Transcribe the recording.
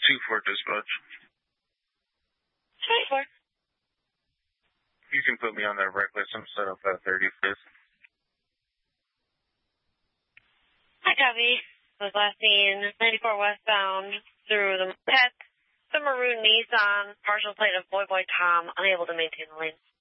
2-4 dispatch. 24. You can put me on that right place. I'm set up at 35th. Hi, copy. Was last seen 94 westbound through the maroon Nissan, partial plate of Boy Tom, unable to maintain the lane.